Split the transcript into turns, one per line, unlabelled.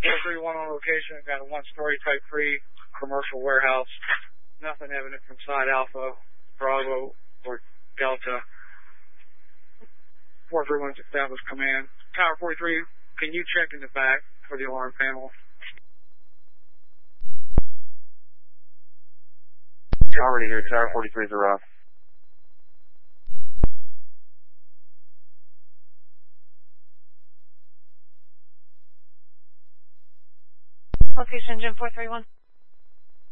431 on location. Got a one-story Type 3 commercial warehouse. Nothing evident from side Alpha, Bravo, or Delta. 431's established command. Tower 43, can you check in the back for the alarm panel?
Already here. Tower 43's arrived.
Location Jim 431.